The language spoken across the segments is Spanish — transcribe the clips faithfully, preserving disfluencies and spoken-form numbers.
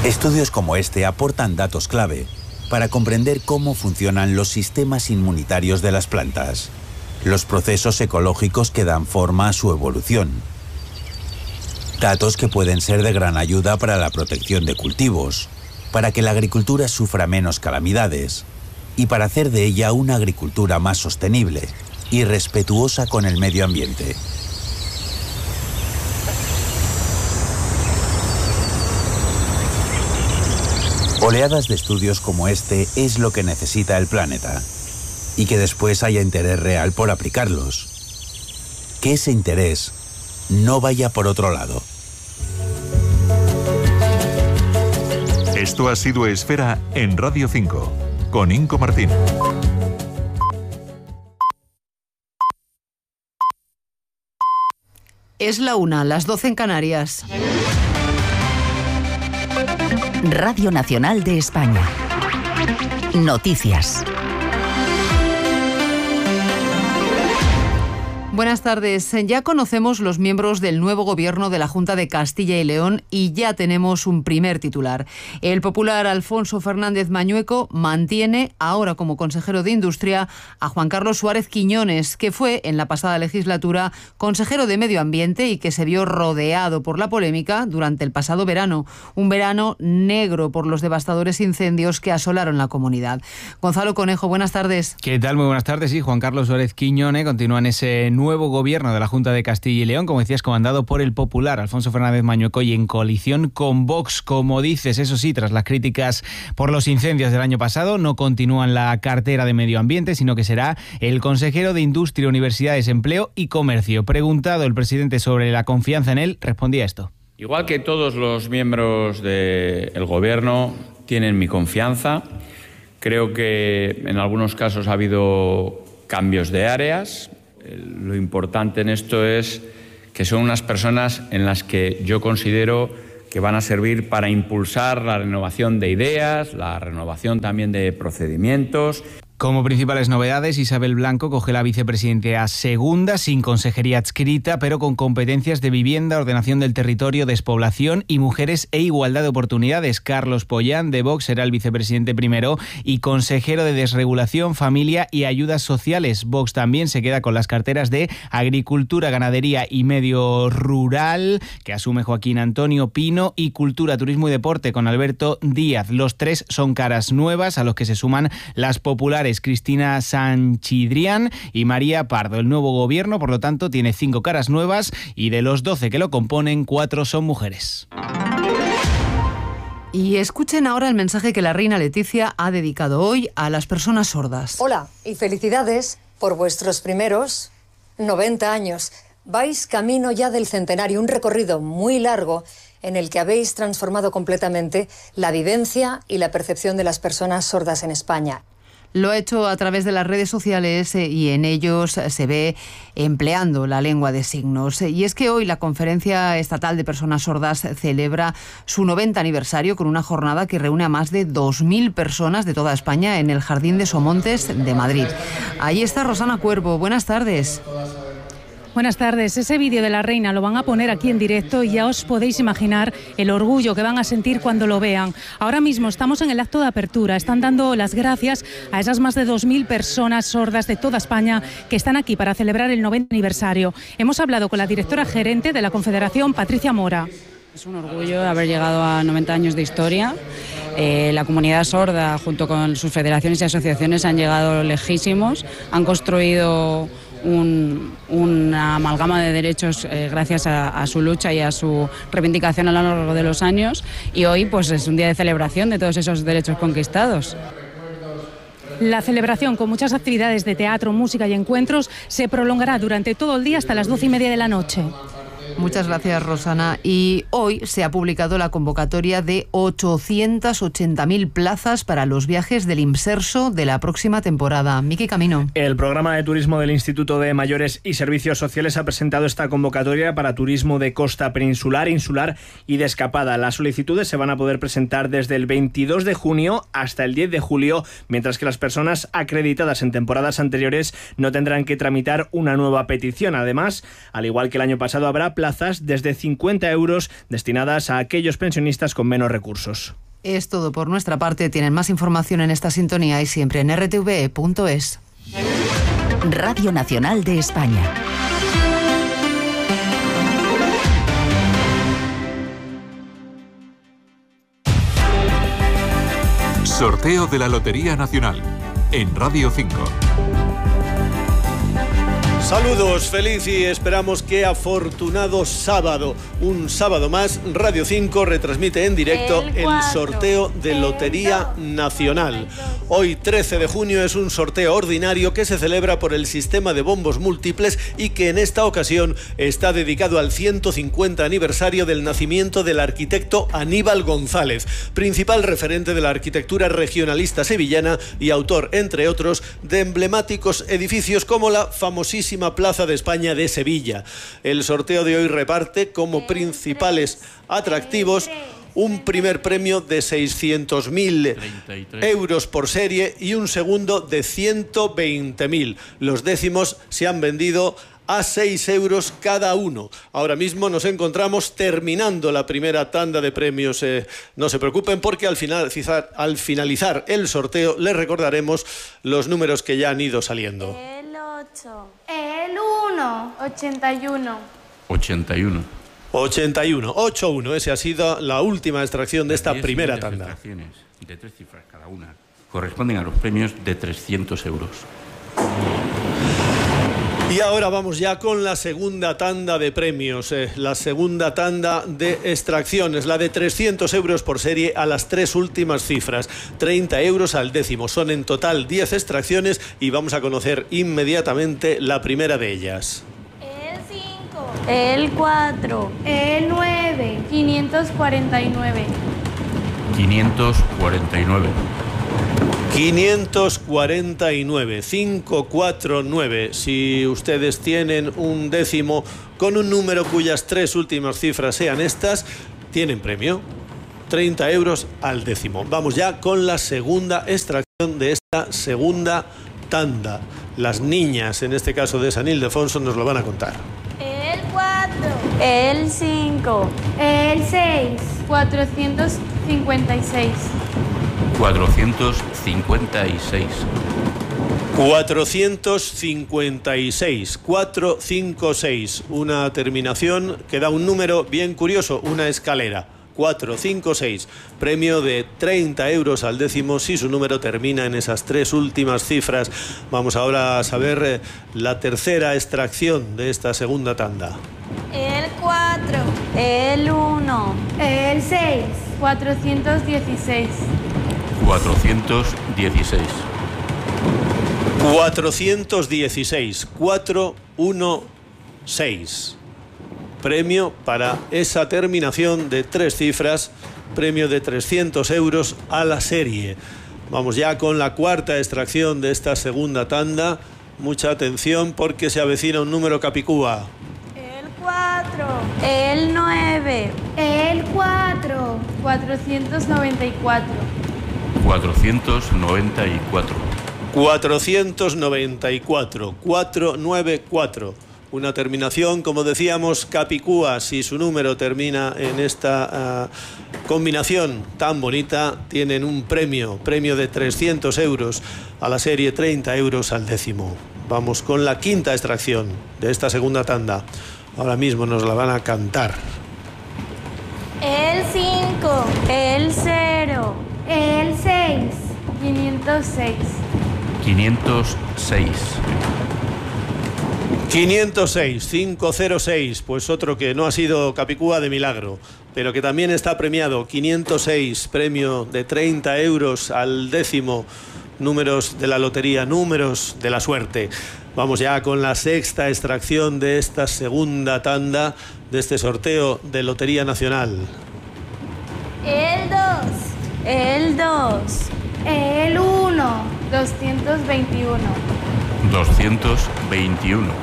Estudios como este aportan datos clave para comprender cómo funcionan los sistemas inmunitarios de las plantas, los procesos ecológicos que dan forma a su evolución. Datos que pueden ser de gran ayuda para la protección de cultivos, para que la agricultura sufra menos calamidades y para hacer de ella una agricultura más sostenible y respetuosa con el medio ambiente. Oleadas de estudios como este es lo que necesita el planeta, y que después haya interés real por aplicarlos. Que ese interés no vaya por otro lado. Esto ha sido Esfera en Radio cinco, con Inco Martín. Es la una, las doce en Canarias. Radio Nacional de España. Noticias. Buenas tardes. Ya conocemos los miembros del nuevo gobierno de la Junta de Castilla y León y ya tenemos un primer titular. El popular Alfonso Fernández Mañueco mantiene ahora como consejero de Industria a Juan Carlos Suárez Quiñones, que fue en la pasada legislatura consejero de Medio Ambiente y que se vio rodeado por la polémica durante el pasado verano. Un verano negro por los devastadores incendios que asolaron la comunidad. Gonzalo Conejo, buenas tardes. ¿Qué tal? Muy buenas tardes. Sí, Juan Carlos Suárez Quiñones continúa en ese nuevo gobierno de la Junta de Castilla y León, como decías, comandado por el popular Alfonso Fernández Mañueco y en coalición con Vox, como dices. Eso sí, tras las críticas por los incendios del año pasado, no continúa en la cartera de Medio Ambiente, sino que será el consejero de Industria, Universidades, Empleo y Comercio. Preguntado el presidente sobre la confianza en él, respondía esto. Igual que todos los miembros del gobierno tienen mi confianza, creo que en algunos casos ha habido cambios de áreas. Lo importante en esto es que son unas personas en las que yo considero que van a servir para impulsar la renovación de ideas, la renovación también de procedimientos. Como principales novedades, Isabel Blanco coge la vicepresidenta segunda, sin consejería adscrita, pero con competencias de vivienda, ordenación del territorio, despoblación y mujeres e igualdad de oportunidades. Carlos Pollán, de Vox, será el vicepresidente primero y consejero de desregulación, familia y ayudas sociales. Vox también se queda con las carteras de agricultura, ganadería y medio rural, que asume Joaquín Antonio Pino, y cultura, turismo y deporte con Alberto Díaz. Los tres son caras nuevas, a los que se suman las populares Cristina Sanchidrián y María Pardo. El nuevo gobierno, por lo tanto, tiene cinco caras nuevas y de los doce que lo componen, cuatro son mujeres. Y escuchen ahora el mensaje que la reina Leticia ha dedicado hoy a las personas sordas. Hola y felicidades por vuestros primeros noventa años. Vais camino ya del centenario, un recorrido muy largo en el que habéis transformado completamente la vivencia y la percepción de las personas sordas en España. Lo ha hecho a través de las redes sociales y en ellos se ve empleando la lengua de signos. Y es que hoy la Conferencia Estatal de Personas Sordas celebra su noventa aniversario con una jornada que reúne a más de dos mil personas de toda España en el Jardín de Somontes de Madrid. Ahí está Rosana Cuervo. Buenas tardes. Buenas tardes. Ese vídeo de la reina lo van a poner aquí en directo y ya os podéis imaginar el orgullo que van a sentir cuando lo vean. Ahora mismo estamos en el acto de apertura. Están dando las gracias a esas más de dos mil personas sordas de toda España que están aquí para celebrar el noventa aniversario. Hemos hablado con la directora gerente de la Confederación, Patricia Mora. Es un orgullo haber llegado a noventa años de historia. Eh, la comunidad sorda, junto con sus federaciones y asociaciones, han llegado lejísimos, han construido Un, una amalgama de derechos eh, gracias a, a su lucha y a su reivindicación a lo largo de los años, y hoy pues es un día de celebración de todos esos derechos conquistados. La celebración, con muchas actividades de teatro, música y encuentros, se prolongará durante todo el día hasta las doce y media de la noche. Muchas gracias, Rosana. Y hoy se ha publicado la convocatoria de ochocientas ochenta mil plazas para los viajes del Imserso de la próxima temporada. Miki Camino. El programa de turismo del Instituto de Mayores y Servicios Sociales ha presentado esta convocatoria para turismo de costa peninsular, insular y de escapada. Las solicitudes se van a poder presentar desde el veintidós de junio hasta el diez de julio, mientras que las personas acreditadas en temporadas anteriores no tendrán que tramitar una nueva petición. Además, al igual que el año pasado, habrá plazas desde cincuenta euros destinadas a aquellos pensionistas con menos recursos. Es todo por nuestra parte. Tienen más información en esta sintonía y siempre en r t v e punto es. Radio Nacional de España. Sorteo de la Lotería Nacional en Radio cinco. Saludos, feliz y esperamos que afortunado sábado. Un sábado más, Radio cinco retransmite en directo el, el sorteo de Lotería Nacional. Hoy, trece de junio, es un sorteo ordinario que se celebra por el sistema de bombos múltiples y que en esta ocasión está dedicado al ciento cincuenta aniversario del nacimiento del arquitecto Aníbal González, principal referente de la arquitectura regionalista sevillana y autor, entre otros, de emblemáticos edificios como la famosísima Plaza de España de Sevilla. El sorteo de hoy reparte como principales atractivos un primer premio de seiscientos mil euros por serie y un segundo de ciento veinte mil. Los décimos se han vendido a seis euros cada uno. Ahora mismo nos encontramos terminando la primera tanda de premios. Eh, no se preocupen porque al finalizar, al finalizar el sorteo les recordaremos los números que ya han ido saliendo. El ocho. El uno. ochenta y uno. ochenta y uno. ochenta y uno. ochenta y uno. Esa ha sido la última extracción de esta primera tanda. Las extracciones de tres cifras cada una corresponden a los premios de trescientos euros. Y ahora vamos ya con la segunda tanda de premios, eh, la segunda tanda de extracciones, la de trescientos euros por serie a las tres últimas cifras, treinta euros al décimo. Son en total diez extracciones y vamos a conocer inmediatamente la primera de ellas. El cinco. El cuatro. El nueve. quinientos cuarenta y nueve. quinientos cuarenta y nueve. quinientos cuarenta y nueve, quinientos cuarenta y nueve. Si ustedes tienen un décimo con un número cuyas tres últimas cifras sean estas, tienen premio. treinta euros al décimo. Vamos ya con la segunda extracción de esta segunda tanda. Las niñas, en este caso de San Ildefonso, nos lo van a contar. El cuatro. El cinco. El seis. cuatrocientos cincuenta y seis. cuatrocientos cincuenta y seis. cuatrocientos cincuenta y seis. cuatrocientos cincuenta y seis. Una terminación que da un número bien curioso, una escalera. cuatrocientos cincuenta y seis. Premio de treinta euros al décimo si su número termina en esas tres últimas cifras. Vamos ahora a saber eh, la tercera extracción de esta segunda tanda. El cuatro. El uno. El seis. cuatrocientos dieciséis. cuatrocientos dieciséis. cuatrocientos dieciséis. cuatrocientos dieciséis. Premio para esa terminación de tres cifras, premio de trescientos euros a la serie. Vamos ya con la cuarta extracción de esta segunda tanda. Mucha atención porque se avecina un número capicúa. El cuatro. El nueve. El cuatro. cuatrocientos noventa y cuatro. cuatrocientos noventa y cuatro. cuatrocientos noventa y cuatro. cuatrocientos noventa y cuatro. Una terminación, como decíamos, capicúa. Si su número termina en esta uh, combinación tan bonita, tienen un premio, premio de trescientos euros a la serie, treinta euros al décimo. Vamos con la quinta extracción de esta segunda tanda. Ahora mismo nos la van a cantar. El cinco. El cero. El seis. quinientos seis. quinientos seis. quinientos seis, quinientos seis, pues otro que no ha sido capicúa de milagro, pero que también está premiado. Quinientos seis, premio de treinta euros al décimo. Números de la lotería, números de la suerte. Vamos ya con la sexta extracción de esta segunda tanda de este sorteo de Lotería Nacional. El dos. El dos. El uno. doscientos veintiuno. doscientos veintiuno.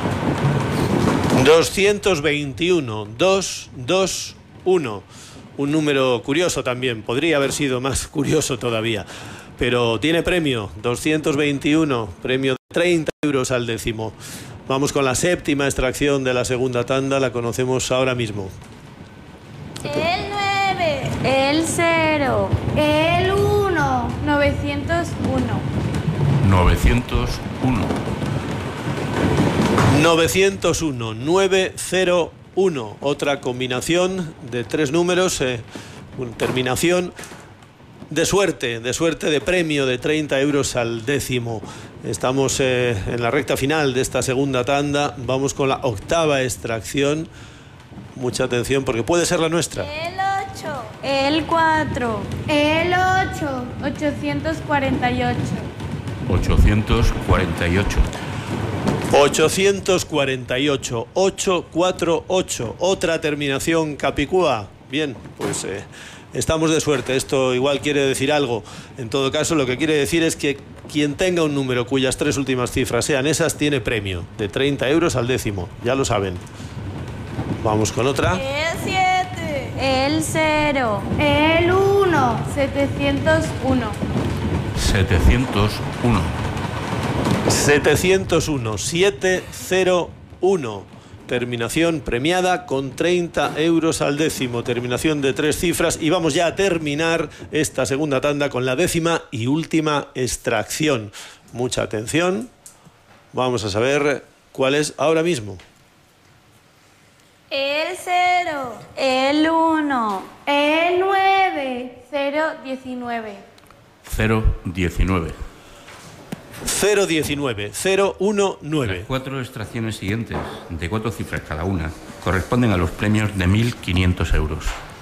doscientos veintiuno. dos, dos, uno. Un número curioso también. Podría haber sido más curioso todavía. Pero tiene premio. doscientos veintiuno. Premio de treinta euros al décimo. Vamos con la séptima extracción de la segunda tanda, la conocemos ahora mismo. El nueve. El cero. El uno. novecientos uno. novecientos uno. novecientos uno, nueve cero uno. Otra combinación de tres números, eh, terminación de suerte, de suerte de premio de treinta euros al décimo. Estamos eh, en la recta final de esta segunda tanda. Vamos con la octava extracción. Mucha atención porque puede ser la nuestra. El ocho. El cuatro. El ocho. ochocientos cuarenta y ocho. ochocientos cuarenta y ocho. ochocientos cuarenta y ocho, ochocientos cuarenta y ocho. Otra terminación capicúa. Bien, pues eh, estamos de suerte. Esto igual quiere decir algo. En todo caso, lo que quiere decir es que quien tenga un número cuyas tres últimas cifras sean esas tiene premio de treinta euros al décimo. Ya lo saben. Vamos con otra. El siete. El cero. El uno. setecientos uno. setecientos uno. setecientos uno, setecientos uno. Terminación premiada con treinta euros al décimo. Terminación de tres cifras. Y vamos ya a terminar esta segunda tanda con la décima y última extracción. Mucha atención. Vamos a saber cuál es ahora mismo. El cero. El uno. El nueve. cero diecinueve. cero diecinueve. cero diecinueve, cero diecinueve. Las cuatro extracciones siguientes, de cuatro cifras cada una, corresponden a los premios de mil quinientos euros.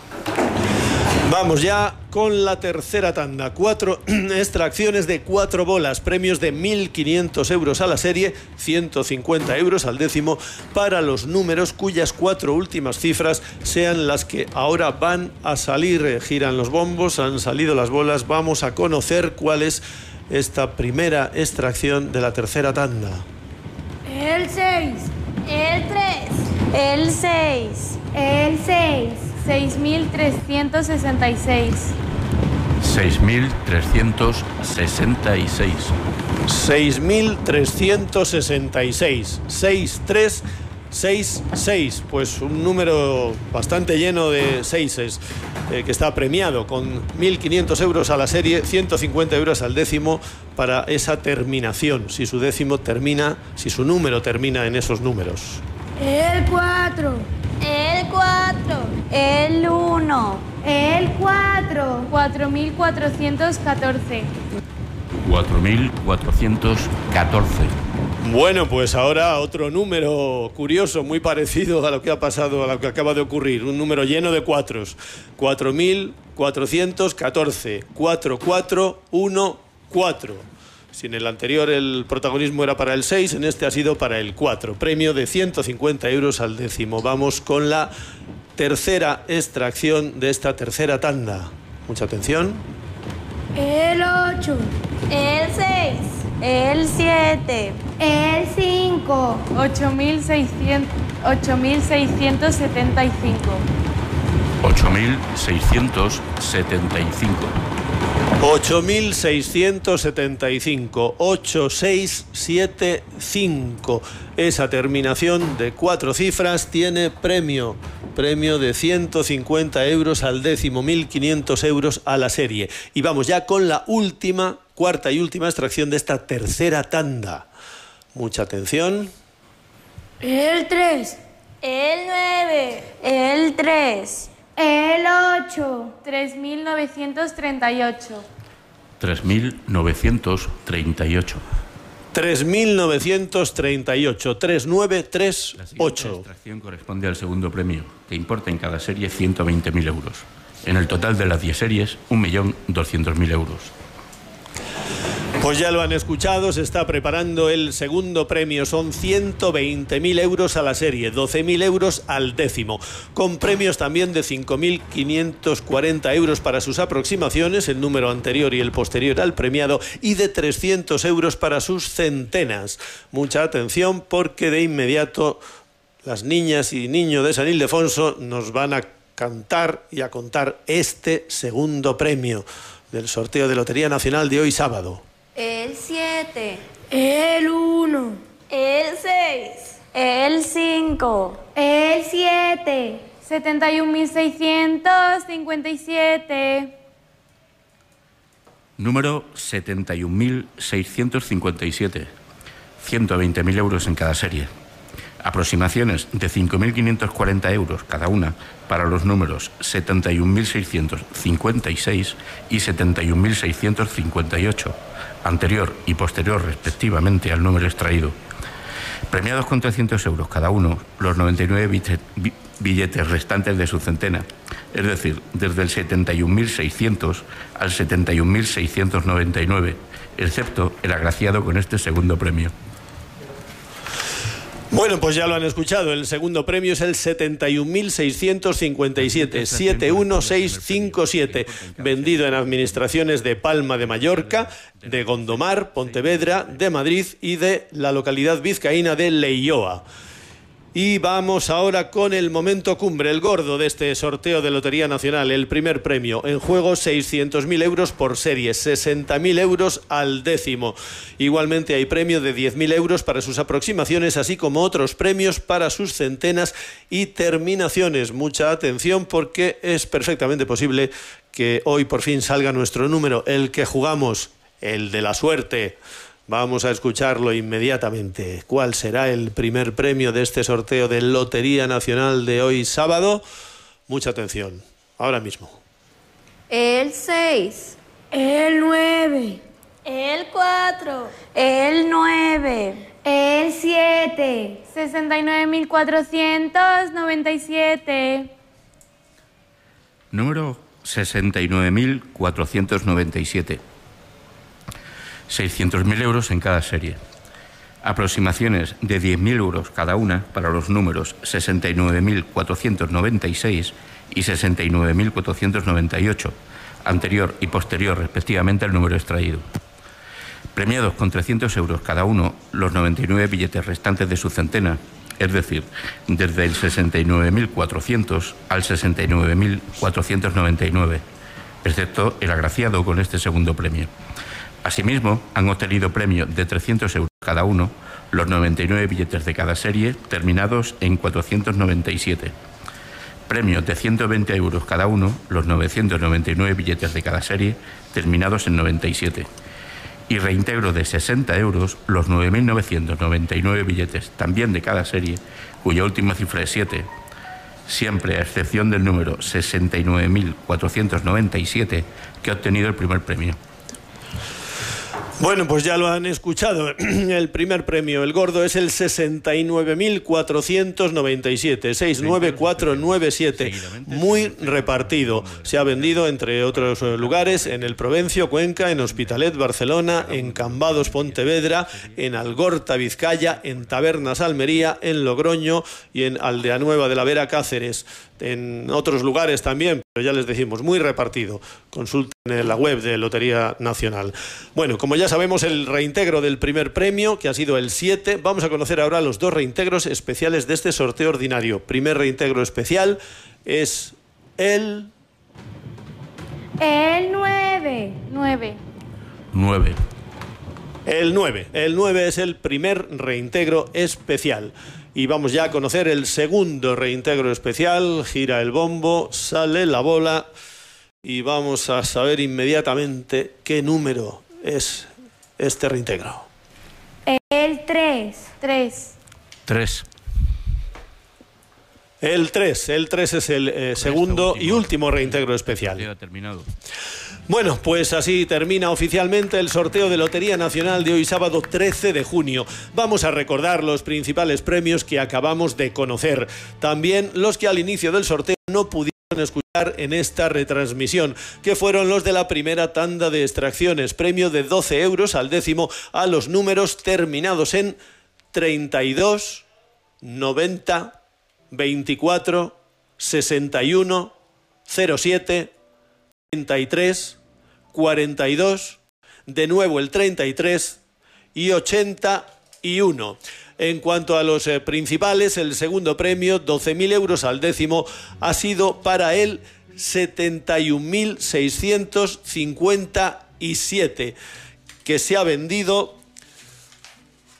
Vamos ya con la tercera tanda. Cuatro extracciones de cuatro bolas, premios de mil quinientos euros a la serie, ciento cincuenta euros al décimo para los números cuyas cuatro últimas cifras sean las que ahora van a salir. Giran los bombos, han salido las bolas. Vamos a conocer cuál es esta primera extracción de la tercera tanda. El seis. El tres. El seis. El seis. seis mil trescientos sesenta y seis. seis mil trescientos sesenta y seis. seis mil trescientos sesenta y seis. seis tres seis seis. Pues un número bastante lleno de seises, eh, que está premiado con mil quinientos euros a la serie, ciento cincuenta euros al décimo para esa terminación. Si su décimo termina, si su número termina en esos números. El cuatro. El cuatro. El uno. El cuatro. cuatro mil cuatrocientos catorce. cuatro mil cuatrocientos catorce. Bueno, pues ahora otro número curioso, muy parecido a lo que ha pasado, a lo que acaba de ocurrir. Un número lleno de cuatros. cuatro mil cuatrocientos catorce. cuatro cuatro uno cuatro. Si en el anterior el protagonismo era para el seis, en este ha sido para el cuatro. Premio de ciento cincuenta euros al décimo. Vamos con la tercera extracción de esta tercera tanda. Mucha atención. El ocho. El seis. El siete. El cinco. ocho mil seiscientos setenta y cinco. ocho mil seiscientos setenta y cinco. ocho mil seiscientos setenta y cinco, ocho seis siete cinco. Esa terminación de cuatro cifras tiene premio, premio de ciento cincuenta euros al décimo, mil quinientos euros a la serie. Y vamos ya con la última, cuarta y última extracción de esta tercera tanda. Mucha atención. El tres. El nueve. El tres. El ocho. tres mil novecientos treinta y ocho. tres mil novecientos treinta y ocho. tres mil novecientos treinta y ocho. tres nueve tres ocho. La extracción corresponde al segundo premio, que importa en cada serie ciento veinte mil euros. En el total de las diez series, un millón doscientos mil euros. Pues ya lo han escuchado, se está preparando el segundo premio. Son ciento veinte mil euros a la serie, doce mil euros al décimo, con premios también de cinco mil quinientos cuarenta euros para sus aproximaciones, el número anterior y el posterior al premiado, y de trescientos euros para sus centenas. Mucha atención porque de inmediato las niñas y niños de San Ildefonso nos van a cantar y a contar este segundo premio del sorteo de Lotería Nacional de hoy sábado. El siete. El uno. El seis. El cinco. El siete. setenta y un mil seiscientos cincuenta y siete. Número setenta y un mil seiscientos cincuenta y siete. ciento veinte mil euros en cada serie. Aproximaciones de cinco mil quinientos cuarenta euros cada una para los números setenta y un mil seiscientos cincuenta y seis y setenta y un mil seiscientos cincuenta y ocho, anterior y posterior respectivamente al número extraído. Premiados con trescientos euros cada uno los noventa y nueve billetes restantes de su centena, es decir, desde el setenta y un mil seiscientos al setenta y un mil seiscientos noventa y nueve, excepto el agraciado con este segundo premio. Bueno, pues ya lo han escuchado, el segundo premio es el setenta y un mil seiscientos cincuenta y siete, siete uno seis cinco siete, vendido en administraciones de Palma de Mallorca, de Gondomar, Pontevedra, de Madrid y de la localidad vizcaína de Leioa. Y vamos ahora con el momento cumbre, el gordo de este sorteo de Lotería Nacional. El primer premio, en juego seiscientos mil euros por serie, sesenta mil euros al décimo. Igualmente hay premio de diez mil euros para sus aproximaciones, así como otros premios para sus centenas y terminaciones. Mucha atención porque es perfectamente posible que hoy por fin salga nuestro número, el que jugamos, el de la suerte. Vamos a escucharlo inmediatamente. ¿Cuál será el primer premio de este sorteo de Lotería Nacional de hoy sábado? Mucha atención, ahora mismo. El seis. El nueve. El cuatro. El nueve. El siete. sesenta y nueve mil cuatrocientos noventa y siete. Número sesenta y nueve mil cuatrocientos noventa y siete. seiscientos mil euros en cada serie. Aproximaciones de diez mil euros cada una para los números sesenta y nueve mil cuatrocientos noventa y seis y sesenta y nueve mil cuatrocientos noventa y ocho, anterior y posterior respectivamente al número extraído. Premiados con trescientos euros cada uno los noventa y nueve billetes restantes de su centena, es decir, desde el sesenta y nueve mil cuatrocientos al sesenta y nueve mil cuatrocientos noventa y nueve, excepto el agraciado con este segundo premio. Asimismo, han obtenido premio de trescientos euros cada uno los noventa y nueve billetes de cada serie terminados en cuatrocientos noventa y siete. Premio de ciento veinte euros cada uno los novecientos noventa y nueve billetes de cada serie terminados en noventa y siete. Y reintegro de sesenta euros los nueve mil novecientos noventa y nueve billetes también de cada serie, cuya última cifra es siete, siempre a excepción del número sesenta y nueve mil cuatrocientos noventa y siete que ha obtenido el primer premio. Bueno, pues ya lo han escuchado. El primer premio, el gordo, es el sesenta y nueve mil cuatrocientos noventa y siete, seis nueve cuatro nueve siete. Muy repartido. Se ha vendido, entre otros lugares, en el Provencio, Cuenca, en Hospitalet, Barcelona, en Cambados, Pontevedra, en Algorta, Vizcaya, en Tabernas, Almería, en Logroño y en Aldeanueva de la Vera, Cáceres. En otros lugares también, pero ya les decimos, muy repartido. Consulten en la web de Lotería Nacional. Bueno, como ya sabemos, el reintegro del primer premio, que ha sido el siete, vamos a conocer ahora los dos reintegros especiales de este sorteo ordinario. Primer reintegro especial es el... El nueve. nueve. nueve. El nueve. El nueve es el primer reintegro especial. Y vamos ya a conocer el segundo reintegro especial. Gira el bombo, sale la bola y vamos a saber inmediatamente qué número es este reintegro. El tres. tres. tres. El tres. El tres es el eh, segundo y último reintegro especial. Ya ha terminado. Bueno, pues así termina oficialmente el sorteo de Lotería Nacional de hoy sábado trece de junio. Vamos a recordar los principales premios que acabamos de conocer. También los que al inicio del sorteo no pudieron escuchar en esta retransmisión, que fueron los de la primera tanda de extracciones. Premio de doce euros al décimo a los números terminados en treinta y dos, noventa, veinticuatro, sesenta y uno, cero siete, treinta y tres, cuarenta y dos, de nuevo el treinta y tres y ochenta y uno. En cuanto a los eh, principales, el segundo premio, doce mil euros al décimo, ha sido para el setenta y un mil seiscientos cincuenta y siete, que se ha vendido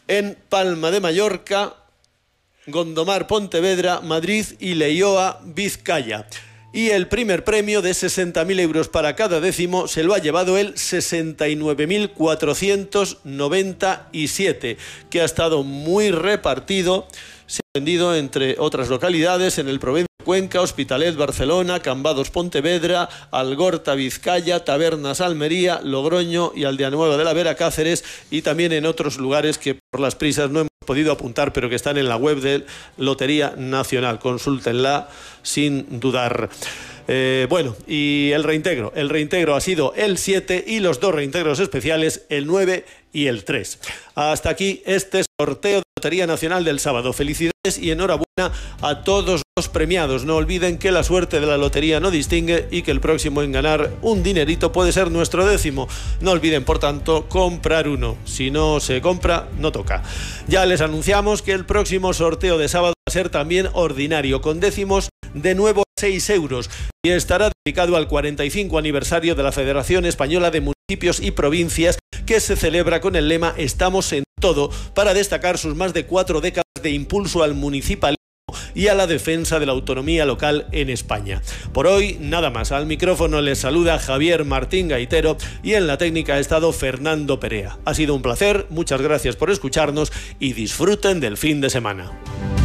en Palma de Mallorca, Gondomar Pontevedra, Madrid y Leioa Vizcaya. Y el primer premio de sesenta mil euros para cada décimo se lo ha llevado el sesenta y nueve mil cuatrocientos noventa y siete, que ha estado muy repartido. Se ha vendido entre otras localidades en el Provencio Cuenca, Hospitalet Barcelona, Cambados Pontevedra, Algorta Vizcaya, Tabernas Almería, Logroño y Aldeanueva de la Vera Cáceres, y también en otros lugares que por las prisas no hemos podido apuntar, pero que están en la web de Lotería Nacional. Consúltenla sin dudar. Eh, bueno, y el reintegro. El reintegro ha sido el siete y los dos reintegros especiales, el nueve y el tres. Hasta aquí este sorteo de Lotería Nacional del sábado. Felicidades y enhorabuena a todos los premiados. No olviden que la suerte de la lotería no distingue y que el próximo en ganar un dinerito puede ser nuestro décimo. No olviden, por tanto, comprar uno. Si no se compra, no toca. Ya les anunciamos que el próximo sorteo de sábado va a ser también ordinario, con décimos de nuevo a seis euros, y estará dedicado al cuarenta y cinco aniversario de la Federación Española de Municipios y Provincias, que se celebra con el lema Estamos en todo, para destacar sus más de cuatro décadas de impulso al municipalismo y a la defensa de la autonomía local en España. Por hoy, nada más. Al micrófono les saluda Javier Martín Gaitero y en la técnica ha estado Fernando Perea. Ha sido un placer, muchas gracias por escucharnos y disfruten del fin de semana.